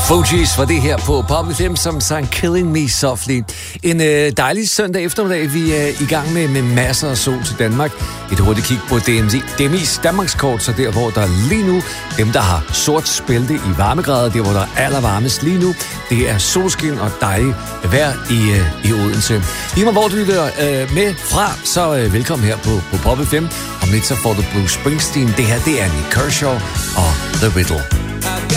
Fugees var det her på Pop FM, som sang Killing Me Softly. En dejlig søndag eftermiddag. Vi er i gang med masser af sol til Danmark. Et hurtigt kig på DMI's Danmarkskort, så der hvor der lige nu, dem der har sort spælte i varmegrader, der hvor der er allervarmest lige nu, det er solskin og dejligt vejr i Odense. Lige hvor du lytter med fra, så velkommen her på Pop FM. Om lidt så får du Bruce Springsteen. Det her, det er Nick Kershaw og The Riddle.